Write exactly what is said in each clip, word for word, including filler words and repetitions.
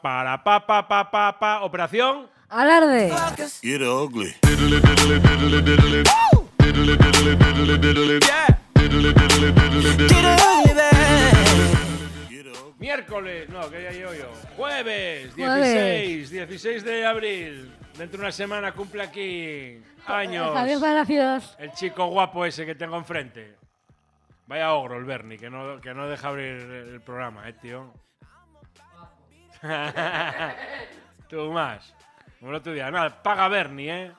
Para pa pa pa pa pa. Operación Alarde. Get ugly. Miércoles, no, que ya llevo yo. Jueves, dieciséis, dieciséis de abril. Dentro de una semana cumple aquí años. Javier Palacios. El chico guapo ese que tengo enfrente. Vaya ogro el Bernie, que no, que no deja abrir el programa, eh, tío. Tú más. Como el otro día. Nada, paga Bernie, eh.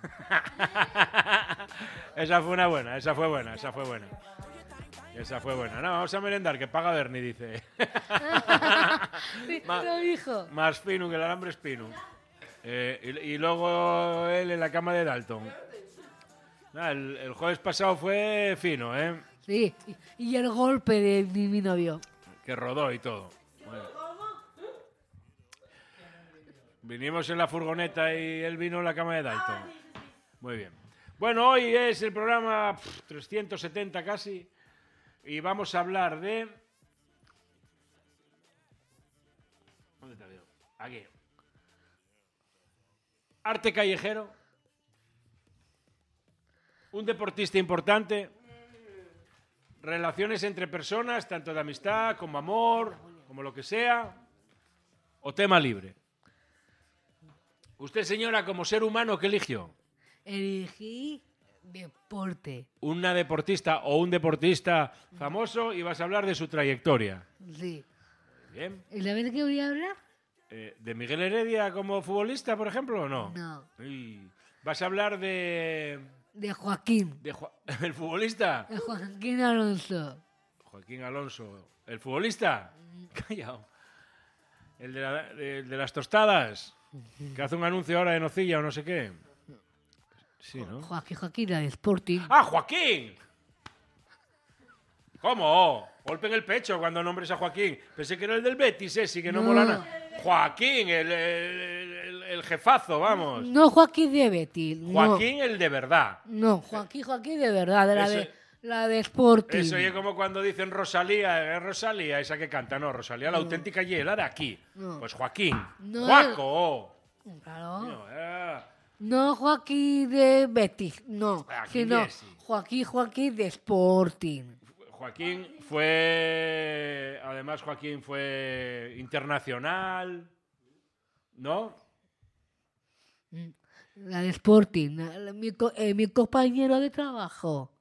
Esa fue una buena, esa fue buena, esa fue buena. Esa fue buena. No, vamos a merendar, que paga Bernie, dice. Sí, Ma- lo dijo. Más fino que el alambre espino. Eh, y, y luego él en la cama de Dalton. Nada, el, el jueves pasado fue fino, ¿eh? Sí, y, y el golpe de mi, mi novio. Que rodó y todo. Bueno. Vinimos en la furgoneta y él vino en la cama de Dalton. Muy bien. Bueno, hoy es el programa pff, trescientos setenta casi. Y vamos a hablar de... ¿Dónde te veo? Aquí. Arte callejero. Un deportista importante. Relaciones entre personas, tanto de amistad como amor, como lo que sea. O tema libre. Usted, señora, como ser humano, ¿qué eligió? Elegí deporte. Una deportista o un deportista famoso y vas a hablar de su trayectoria. Sí. Bien. ¿Y la vez que voy a hablar? Eh, ¿De Miguel Heredia como futbolista, por ejemplo, o no? No. Uy. ¿Vas a hablar de... De Joaquín. de Ju- el futbolista? De Joaquín Alonso. Joaquín Alonso. ¿El futbolista? Callao. ¿El de, la- de- de las tostadas? Que hace un anuncio ahora de nocilla o no sé qué. Sí, ¿no? Joaquín, Joaquín, la de Sporting. ¡Ah, Joaquín! ¿Cómo? Golpe en el pecho cuando nombres a Joaquín. Pensé que era el del Betis, ese, que no, No. mola nada. Joaquín, el, el- el- el jefazo, vamos. No Joaquín de Betis. no. Joaquín, el de verdad. No, Joaquín, Joaquín de verdad, de la, Eso- de, la de Sporting. Eso es como cuando dicen Rosalía, es Rosalía, esa que canta, no, Rosalía, la auténtica y la de aquí. No. Pues Joaquín. No. Juaco. Claro. No, eh. No Joaquín de Betis, no. Joaquín Sino Jesse. Joaquín, Joaquín de Sporting. Joaquín fue, además Joaquín fue internacional, ¿no? La de Sporting. la- la- mi, co- eh, mi compañero de trabajo.